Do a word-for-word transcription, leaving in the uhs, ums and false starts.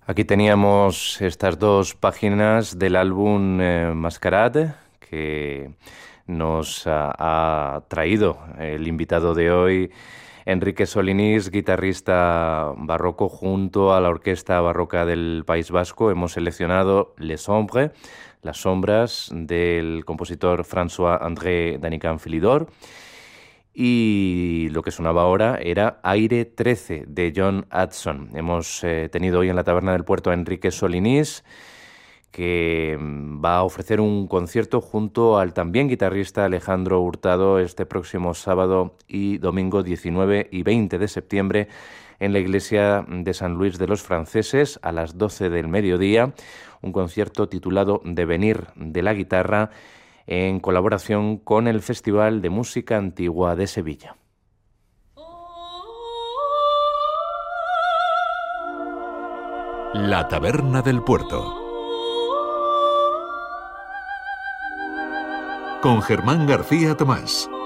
Aquí teníamos estas dos páginas del álbum eh, Mascarade que nos ha, ha traído el invitado de hoy, Enrique Solinís, guitarrista barroco junto a la Orquesta Barroca del País Vasco. Hemos seleccionado Les Ombres, Las Sombras, del compositor François-André Danican-Philidor. Y lo que sonaba ahora era Aire trece, de John Hudson. Hemos eh, tenido hoy en la Taberna del Puerto a Enrique Solinís, que va a ofrecer un concierto junto al también guitarrista Alejandro Hurtado este próximo sábado y domingo diecinueve y veinte de septiembre en la iglesia de San Luis de los Franceses a las doce del mediodía. Un concierto titulado Devenir de la guitarra, en colaboración con el Festival de Música Antigua de Sevilla. La Taberna del Puerto, con Germán García Tomás.